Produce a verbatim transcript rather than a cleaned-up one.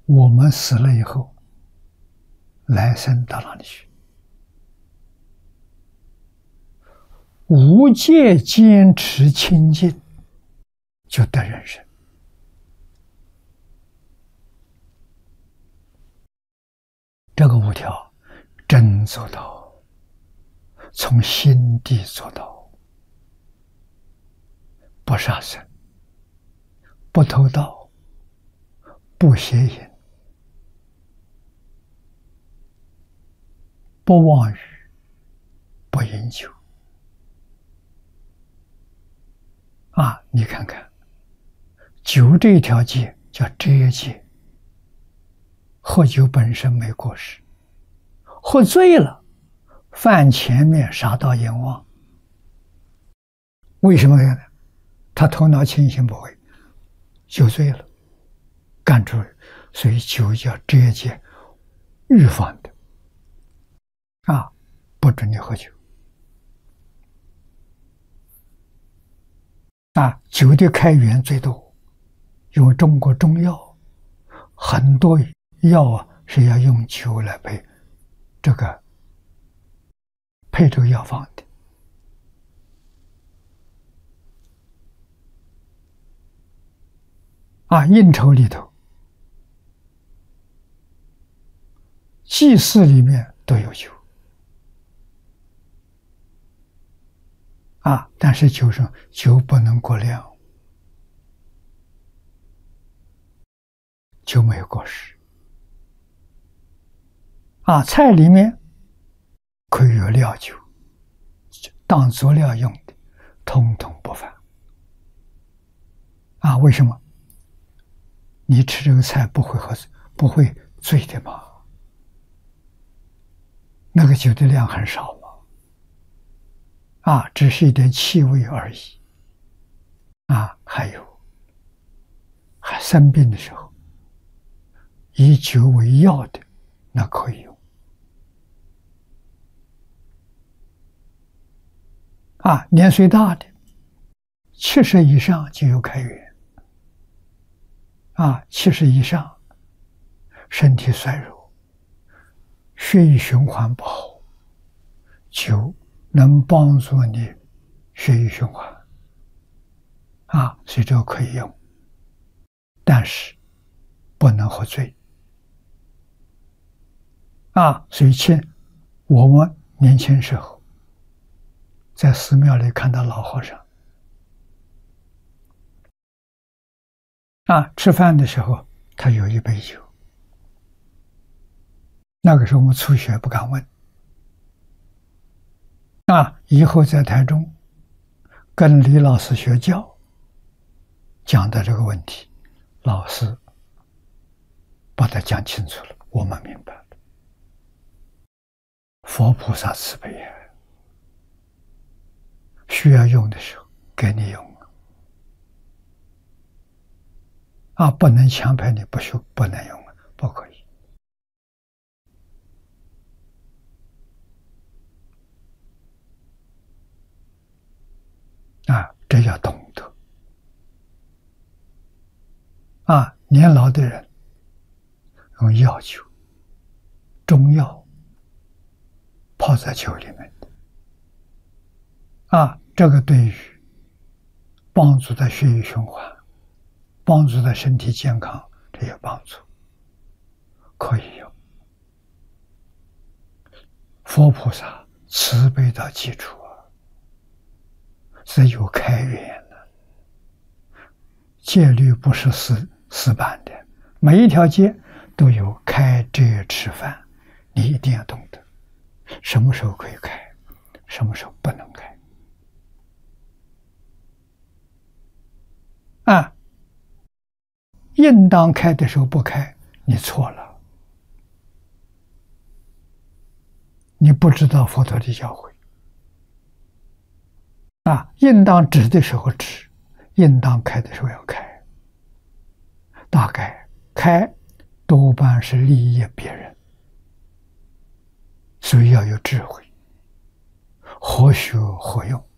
我们死了以后，来生到哪里去？无戒坚持清净，就得人生。这个五条真做到，从心地做到，不杀生，不偷盗，不邪淫，不妄语，不饮酒。啊，你看看，酒这一条戒叫遮戒。喝酒本身没过失，喝醉了，犯前面杀盗淫妄。为什么呢？他头脑清醒不会，酒醉了，干出来，所以酒叫遮戒，预防的。啊，不准你喝酒。啊，酒的开源最多，因为中国中药很多药啊是要用酒来配这个配这个药方的。啊，应酬里头，祭祀里面都有酒。啊，但是酒上酒不能过量，酒没有过失。啊，菜里面可以有料酒，当佐料用的，统统不犯。啊，为什么？你吃这个菜不会喝，不会醉的吗？那个酒的量很少吗？啊，只是一点气味而已。啊，还有，还生病的时候，以酒为药的，那可以用。啊，年岁大的，七十以上就有开源。啊，七十以上，身体衰弱，血液循环不好，酒能帮助你血液循环。啊，所以这个可以用，但是不能喝醉。啊，所以前我们年轻时候在寺庙里看到老和尚，啊，吃饭的时候他有一杯酒。那个时候我们初学不敢问。啊，以后在台中跟李老师学教，讲的这个问题，老师把它讲清楚了，我们明白了。佛菩萨慈悲啊，需要用的时候给你用。啊，不能强迫你不修，不能用，不可以。啊，这要懂得。啊，年老的人用药酒、中药泡在酒里面的。啊，这个对于帮助的血液循环，帮助的身体健康，这有帮助，可以用。佛菩萨慈悲到基础啊，是有开源的。戒律不是死死板的，每一条戒都有开遮吃饭，你一定要懂得什么时候可以开，什么时候不能开。啊，应当开的时候不开，你错了，你不知道佛陀的教诲。啊，应当止的时候止，应当开的时候要开。大概开多半是利益别人，所以要有智慧，何学何用。